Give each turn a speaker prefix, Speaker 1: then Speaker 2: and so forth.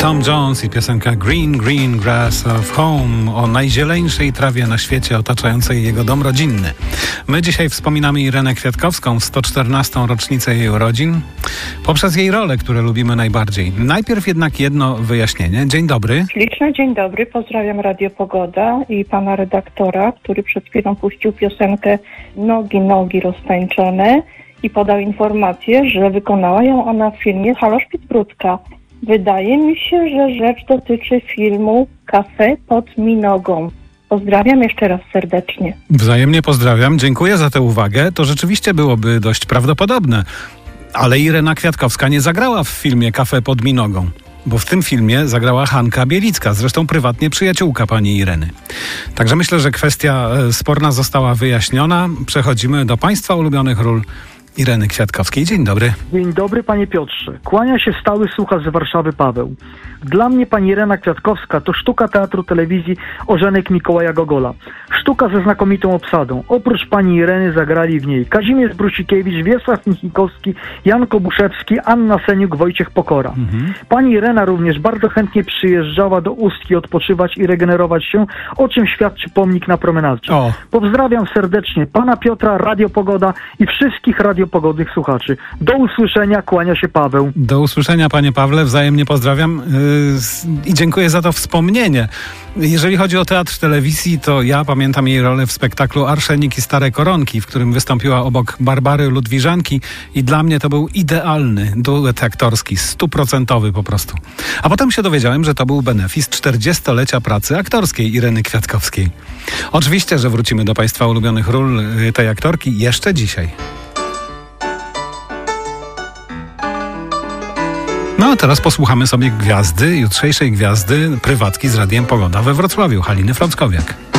Speaker 1: Tom Jones i piosenka Green, Green Grass of Home o najzieleńszej trawie na świecie otaczającej jego dom rodzinny. My dzisiaj wspominamy Irenę Kwiatkowską w 114. rocznicę jej urodzin poprzez jej role, które lubimy najbardziej. Najpierw jednak jedno wyjaśnienie. Dzień dobry.
Speaker 2: Śliczny dzień dobry. Pozdrawiam Radio Pogoda i pana redaktora, który przed chwilą puścił piosenkę Nogi roztańczone i podał informację, że wykonała ją ona w filmie Halo Szpicbródka. Wydaje mi się, że rzecz dotyczy filmu Kafe pod Minogą. Pozdrawiam jeszcze raz serdecznie.
Speaker 1: Wzajemnie pozdrawiam. Dziękuję za tę uwagę. To rzeczywiście byłoby dość prawdopodobne. Ale Irena Kwiatkowska nie zagrała w filmie Kafe pod Minogą, bo w tym filmie zagrała Hanka Bielicka, zresztą prywatnie przyjaciółka pani Ireny. Także myślę, że kwestia sporna została wyjaśniona. Przechodzimy do państwa ulubionych ról Ireny Kwiatkowskiej. Dzień dobry.
Speaker 3: Dzień dobry, panie Piotrze. Kłania się stały słuchacz z Warszawy Paweł. Dla mnie pani Irena Kwiatkowska to sztuka teatru telewizji Ożenek Mikołaja Gogola. Sztuka ze znakomitą obsadą. Oprócz pani Ireny zagrali w niej Kazimierz Brusikiewicz, Wiesław Michnikowski, Jan Kobuszewski, Anna Seniuk, Wojciech Pokora. Pani Irena również bardzo chętnie przyjeżdżała do Ustki odpoczywać i regenerować się, o czym świadczy pomnik na promenadzie. Pozdrawiam serdecznie pana Piotra, Radio Pogoda i wszystkich radiopogodnych słuchaczy. Do usłyszenia, kłania się Paweł.
Speaker 1: Do usłyszenia, panie Pawle, wzajemnie pozdrawiam i dziękuję za to wspomnienie. Jeżeli chodzi o teatr telewizji, to ja pamiętam jej rolę w spektaklu Arszenik i Stare Koronki, w którym wystąpiła obok Barbary Ludwiżanki i dla mnie to był idealny duet aktorski, 100% po prostu. A potem się dowiedziałem, że to był benefis 40-lecia pracy aktorskiej Ireny Kwiatkowskiej. Oczywiście, że wrócimy do państwa ulubionych ról tej aktorki jeszcze dzisiaj. No a teraz posłuchamy sobie gwiazdy, jutrzejszej gwiazdy prywatki z Radiem Pogoda we Wrocławiu, Haliny Frąckowiak.